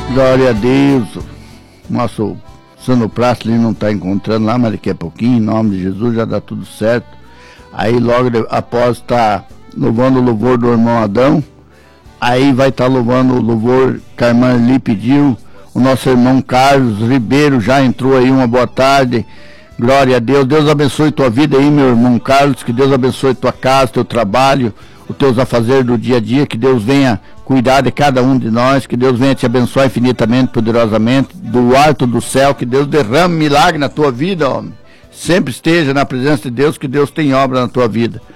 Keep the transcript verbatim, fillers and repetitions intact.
Glória a Deus. Nosso sonoplasta ali não está encontrando lá, mas daqui a pouquinho, em nome de Jesus, já dá tudo certo. Aí logo após estar louvando o louvor do irmão Adão, aí vai estar louvando o louvor que a irmã Li pediu. O nosso irmão Carlos Ribeiro já entrou aí, uma boa tarde. Glória a Deus. Deus abençoe tua vida aí, meu irmão Carlos. Que Deus abençoe tua casa, teu trabalho, os teus afazeres do dia a dia. Que Deus venha cuidar de cada um de nós. Que Deus venha te abençoar infinitamente, poderosamente, do alto do céu. Que Deus derrame milagre na tua vida, homem. Sempre esteja na presença de Deus, que Deus tem obra na tua vida.